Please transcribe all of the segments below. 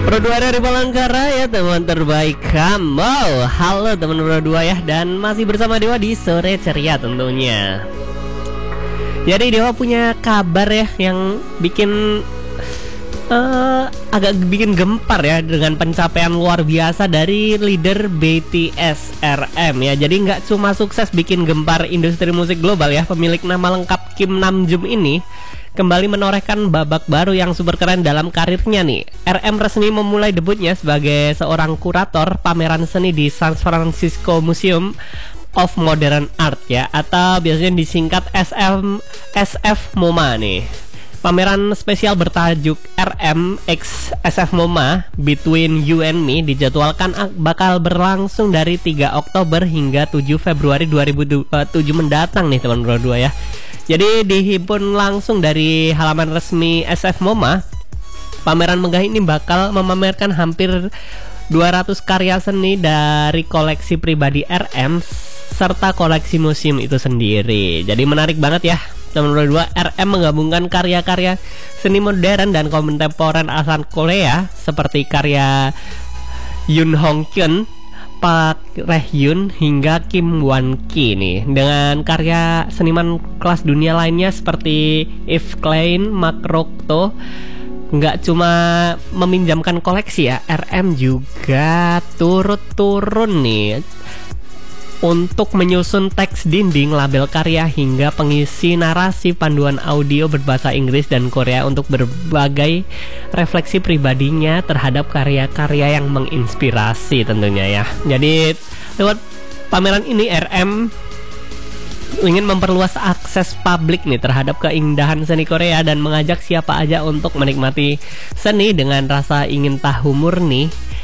Berdua dari Palangkaraya, teman terbaik kamu. Halo teman berdua ya, dan masih bersama Dewa di sore ceria tentunya. Jadi Dewa punya kabar ya yang bikin agak bikin gempar ya, dengan pencapaian luar biasa dari leader BTS RM ya. Jadi nggak cuma sukses bikin gempar industri musik global ya, pemilik nama lengkap Kim Namjoon ini kembali menorehkan babak baru yang super keren dalam karirnya nih. RM resmi memulai debutnya sebagai seorang kurator pameran seni di San Francisco Museum of Modern Art ya, atau biasanya disingkat SF MoMA nih. Pameran spesial bertajuk RM X SF MoMA Between You and Me dijadwalkan bakal berlangsung dari 3 Oktober hingga 7 Februari 2007 mendatang nih teman berdua ya. Jadi dihimpun langsung dari halaman resmi SF MoMA. Pameran megah ini bakal memamerkan hampir 200 karya seni dari koleksi pribadi RM serta koleksi museum itu sendiri. Jadi menarik banget ya teman berdua. RM menggabungkan karya-karya seni modern dan kontemporer asal Korea seperti karya Yoon Hong Kyun, Park Rae-hyun hingga Kim Won Ki nih, dengan karya seniman kelas dunia lainnya seperti Yves Klein, Mark Rothko. Nggak cuma meminjamkan koleksi ya, RM juga turun nih untuk menyusun teks dinding, label karya hingga pengisi narasi panduan audio berbahasa Inggris dan Korea untuk berbagai refleksi pribadinya terhadap karya-karya yang menginspirasi tentunya ya. Jadi lewat pameran ini RM ingin memperluas akses publik nih terhadap keindahan seni Korea dan mengajak siapa aja untuk menikmati seni dengan rasa ingin tahu murni.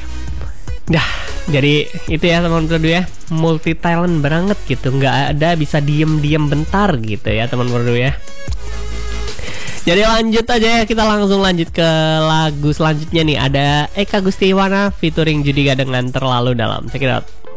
Jadi itu ya teman-teman ya, multi talent banget gitu, nggak ada bisa diem bentar gitu ya teman-teman ya. Jadi lanjut aja ya, kita langsung lanjut ke lagu selanjutnya nih. Ada Eka Gustiwana featuring Judika dengan Terlalu Dalam. Check it out.